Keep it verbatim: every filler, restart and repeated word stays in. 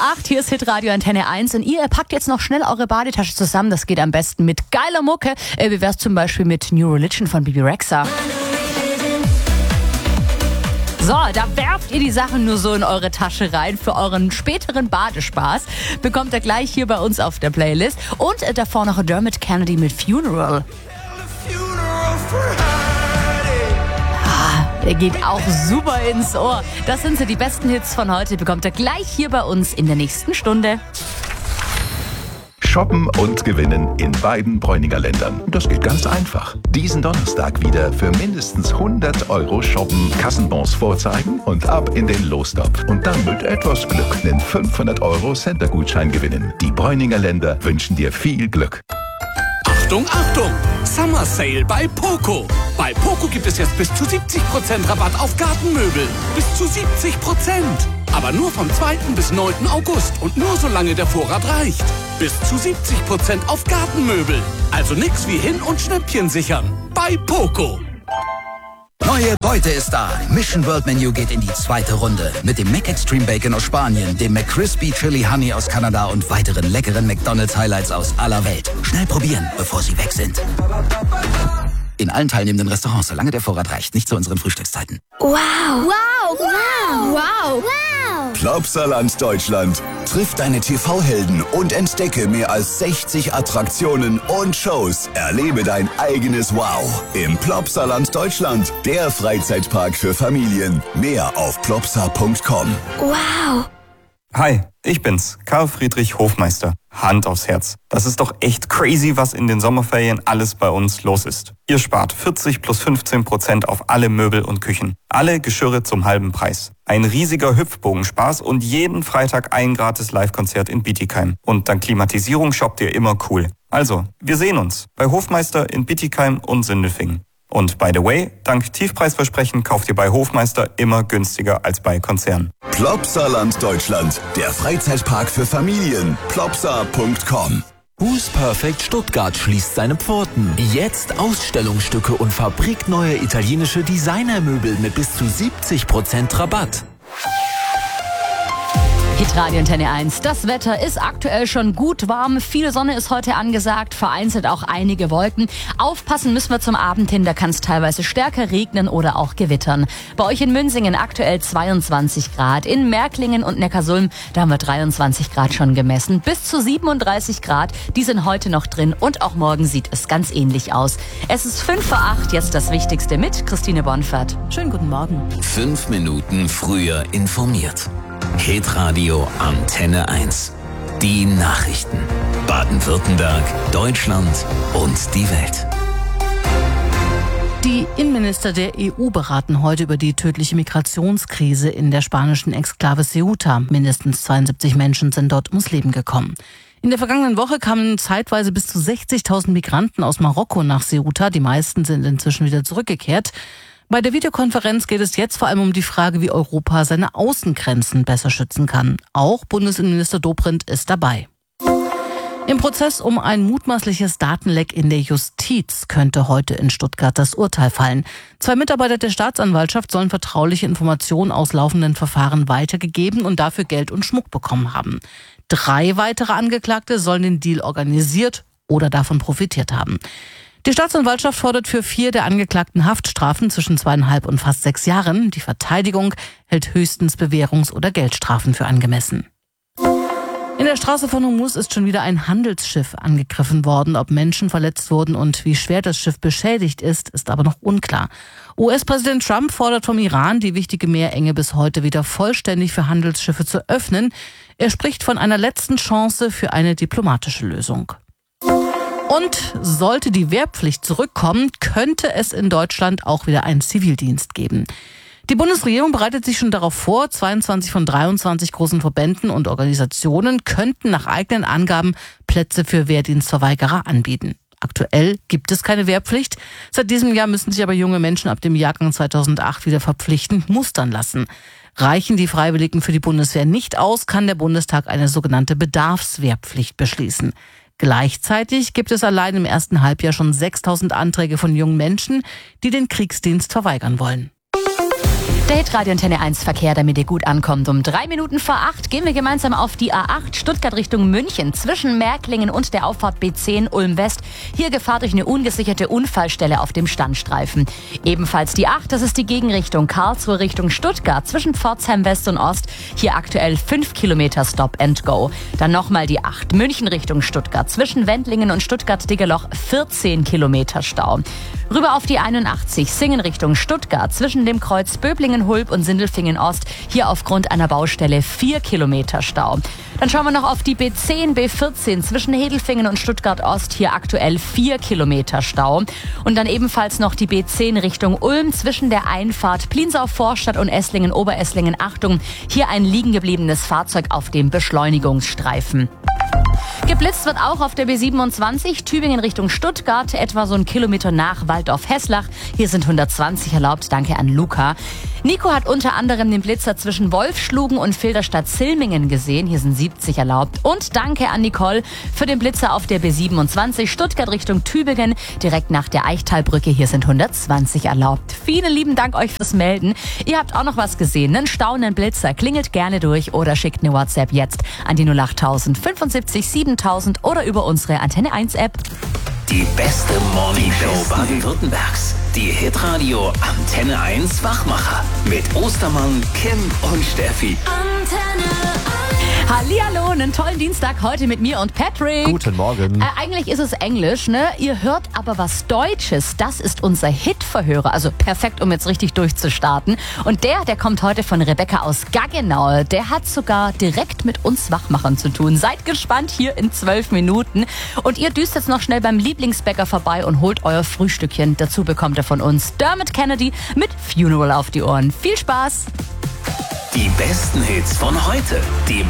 acht, hier ist Hitradio Antenne eins und ihr packt jetzt noch schnell eure Badetasche zusammen. Das geht am besten mit geiler Mucke. Äh, wie wär's zum Beispiel mit New Religion von Bebe Rexha? So, da werft ihr die Sachen nur so in eure Tasche rein für euren späteren Badespaß. Bekommt ihr gleich hier bei uns auf der Playlist. Und äh, davor noch Dermot Kennedy mit Funeral. Ah, der geht auch super ins Ohr. Das sind so die besten Hits von heute. Bekommt ihr gleich hier bei uns in der nächsten Stunde. Shoppen und gewinnen in beiden Bräuninger Ländern. Das geht ganz einfach. Diesen Donnerstag wieder für mindestens hundert Euro shoppen, Kassenbons vorzeigen und ab in den Lostopf. Und dann mit etwas Glück einen fünfhundert Euro Center-Gutschein gewinnen. Die Bräuninger Länder wünschen dir viel Glück. Achtung, Achtung! Summer Sale bei Poco. Bei Poco gibt es jetzt bis zu siebzig Prozent Rabatt auf Gartenmöbel. Bis zu siebzig Prozent. Aber nur vom zweiten bis neunten August und nur solange der Vorrat reicht. Bis zu siebzig Prozent auf Gartenmöbel. Also nix wie hin und Schnäppchen sichern. Bei Poco. Neue Beute ist da. Mission World Menu geht in die zweite Runde. Mit dem McExtreme Bacon aus Spanien, dem McCrispy Chili Honey aus Kanada und weiteren leckeren McDonald's Highlights aus aller Welt. Schnell probieren, bevor sie weg sind. In allen teilnehmenden Restaurants, solange der Vorrat reicht. Nicht zu unseren Frühstückszeiten. Wow! Wow! Wow! Wow! Wow! Plopsaland Deutschland. Triff deine T V-Helden und entdecke mehr als sechzig Attraktionen und Shows. Erlebe dein eigenes Wow im Plopsaland Deutschland. Der Freizeitpark für Familien. Mehr auf plopsa punkt com. Wow! Hi, ich bin's, Karl Friedrich Hofmeister. Hand aufs Herz. Das ist doch echt crazy, was in den Sommerferien alles bei uns los ist. Ihr spart vierzig plus fünfzehn Prozent auf alle Möbel und Küchen. Alle Geschirre zum halben Preis. Ein riesiger Hüpfbogenspaß und jeden Freitag ein gratis Live-Konzert in Bietigheim. Und dank Klimatisierung shoppt ihr immer cool. Also, wir sehen uns bei Hofmeister in Bietigheim und Sindelfingen. Und by the way, dank Tiefpreisversprechen kauft ihr bei Hofmeister immer günstiger als bei Konzernen. Plopsaland Deutschland, der Freizeitpark für Familien. plopsa punkt com. Who's Perfect Stuttgart schließt seine Pforten. Jetzt Ausstellungsstücke und fabrikneue italienische Designermöbel mit bis zu siebzig Prozent Rabatt. Hitradio Antenne eins. Das Wetter ist aktuell schon gut warm. Viel Sonne ist heute angesagt, vereinzelt auch einige Wolken. Aufpassen müssen wir zum Abend hin, da kann es teilweise stärker regnen oder auch gewittern. Bei euch in Münsingen aktuell zweiundzwanzig Grad. In Märklingen und Neckarsulm, da haben wir dreiundzwanzig Grad schon gemessen. Bis zu siebenunddreißig Grad, die sind heute noch drin und auch morgen sieht es ganz ähnlich aus. Es ist fünf vor acht, jetzt das Wichtigste mit Christine Bonfert. Schönen guten Morgen. Fünf Minuten früher informiert. Hitradio Antenne eins. Die Nachrichten. Baden-Württemberg, Deutschland und die Welt. Die Innenminister der E U beraten heute über die tödliche Migrationskrise in der spanischen Exklave Ceuta. Mindestens zweiundsiebzig Menschen sind dort ums Leben gekommen. In der vergangenen Woche kamen zeitweise bis zu sechzigtausend Migranten aus Marokko nach Ceuta. Die meisten sind inzwischen wieder zurückgekehrt. Bei der Videokonferenz geht es jetzt vor allem um die Frage, wie Europa seine Außengrenzen besser schützen kann. Auch Bundesinnenminister Dobrindt ist dabei. Im Prozess um ein mutmaßliches Datenleck in der Justiz könnte heute in Stuttgart das Urteil fallen. Zwei Mitarbeiter der Staatsanwaltschaft sollen vertrauliche Informationen aus laufenden Verfahren weitergegeben und dafür Geld und Schmuck bekommen haben. Drei weitere Angeklagte sollen den Deal organisiert oder davon profitiert haben. Die Staatsanwaltschaft fordert für vier der Angeklagten Haftstrafen zwischen zweieinhalb und fast sechs Jahren. Die Verteidigung hält höchstens Bewährungs- oder Geldstrafen für angemessen. In der Straße von Hormuz ist schon wieder ein Handelsschiff angegriffen worden. Ob Menschen verletzt wurden und wie schwer das Schiff beschädigt ist, ist aber noch unklar. U S-Präsident Trump fordert vom Iran, die wichtige Meerenge bis heute wieder vollständig für Handelsschiffe zu öffnen. Er spricht von einer letzten Chance für eine diplomatische Lösung. Und sollte die Wehrpflicht zurückkommen, könnte es in Deutschland auch wieder einen Zivildienst geben. Die Bundesregierung bereitet sich schon darauf vor, zweiundzwanzig von dreiundzwanzig großen Verbänden und Organisationen könnten nach eigenen Angaben Plätze für Wehrdienstverweigerer anbieten. Aktuell gibt es keine Wehrpflicht. Seit diesem Jahr müssen sich aber junge Menschen ab dem Jahrgang zweitausendacht wieder verpflichtend mustern lassen. Reichen die Freiwilligen für die Bundeswehr nicht aus, kann der Bundestag eine sogenannte Bedarfswehrpflicht beschließen. Gleichzeitig gibt es allein im ersten Halbjahr schon sechstausend Anträge von jungen Menschen, die den Kriegsdienst verweigern wollen. Der Hitradio Antenne eins Verkehr, damit ihr gut ankommt. Um drei Minuten vor acht gehen wir gemeinsam auf die A acht Stuttgart Richtung München zwischen Märklingen und der Auffahrt B zehn Ulm West. Hier Gefahr durch eine ungesicherte Unfallstelle auf dem Standstreifen. Ebenfalls die acht, das ist die Gegenrichtung Karlsruhe Richtung Stuttgart zwischen Pforzheim West und Ost. Hier aktuell fünf Kilometer Stop and Go. Dann nochmal die acht München Richtung Stuttgart zwischen Wendlingen und Stuttgart-Diggeloch vierzehn Kilometer Stau. Rüber auf die einundachtzig Singen Richtung Stuttgart zwischen dem Kreuz Böblingen-Hulb und Sindelfingen-Ost. Hier aufgrund einer Baustelle vier Kilometer Stau. Dann schauen wir noch auf die B zehn, B vierzehn zwischen Hedelfingen und Stuttgart-Ost. Hier aktuell vier Kilometer Stau. Und dann ebenfalls noch die B zehn Richtung Ulm zwischen der Einfahrt Pliensau-Vorstadt und Esslingen-Oberesslingen. Achtung, hier ein liegen gebliebenes Fahrzeug auf dem Beschleunigungsstreifen. Geblitzt wird auch auf der B siebenundzwanzig, Tübingen Richtung Stuttgart, etwa so einen Kilometer nach Waldorf-Hesslach. Hier sind hundertzwanzig erlaubt, danke an Luca. Nico hat unter anderem den Blitzer zwischen Wolfschlugen und Filderstadt-Silmingen gesehen. Hier sind siebzig erlaubt. Und danke an Nicole für den Blitzer auf der B siebenundzwanzig, Stuttgart Richtung Tübingen, direkt nach der Eichtalbrücke. Hier sind hundertzwanzig erlaubt. Vielen lieben Dank euch fürs Melden. Ihr habt auch noch was gesehen, einen staunenden Blitzer. Klingelt gerne durch oder schickt eine WhatsApp jetzt an die null acht tausend fünfundsiebzig siebentausend oder über unsere Antenne eins App. Die beste Morningshow Baden-Württembergs. Die Hitradio Antenne eins Wachmacher. Mit Ostermann, Kim und Steffi. Antenne eins. Hallihallo, einen tollen Dienstag heute mit mir und Patrick. Guten Morgen. Äh, eigentlich ist es Englisch, ne? Ihr hört aber was Deutsches. Das ist unser Hitverhörer. Also perfekt, um jetzt richtig durchzustarten. Und der, der kommt heute von Rebecca aus Gaggenau. Der hat sogar direkt mit uns Wachmachern zu tun. Seid gespannt hier in zwölf Minuten. Und ihr düst jetzt noch schnell beim Lieblingsbäcker vorbei und holt euer Frühstückchen. Dazu bekommt ihr von uns Dermot Kennedy mit Funeral auf die Ohren. Viel Spaß! Die besten Hits von heute. Die